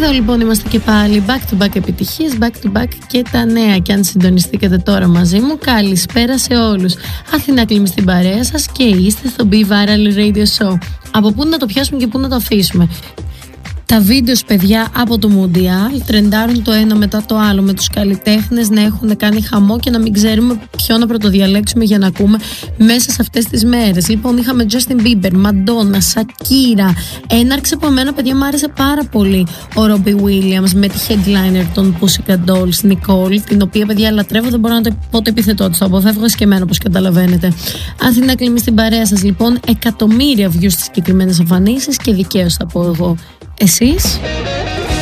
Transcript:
Εδώ λοιπόν είμαστε και πάλι back to back επιτυχίες, back to back και τα νέα. Και αν συντονιστήκατε τώρα μαζί μου, καλησπέρα σε όλους. Αθηνά Κλίμη στην παρέα σας και είστε στο Be Viral Radio Show. Από πού να το πιάσουμε και πού να το αφήσουμε? Τα βίντεο, παιδιά, από το Μουντιάλ τρεντάρουν το ένα μετά το άλλο, με τους καλλιτέχνες να έχουν κάνει χαμό και να μην ξέρουμε ποιο να πρωτοδιαλέξουμε για να ακούμε μέσα σε αυτές τις μέρες. Λοιπόν, είχαμε Justin Bieber, Madonna, Shakira. Έναρξε από εμένα, παιδιά, μου άρεσε πάρα πολύ ο Robbie Williams με τη headliner των Pussycat Dolls, Nicole, την οποία, παιδιά, λατρεύω, δεν μπορώ να το πω το επιθετό της, το αποφεύγω και εμένα, όπως καταλαβαίνετε. Αθηνά Κλίμη στην παρέα σας, λοιπόν, εκατομμύρια views στις συγκεκριμένες εμφανίσεις και δικαίως θα πω εγώ. Εσείς?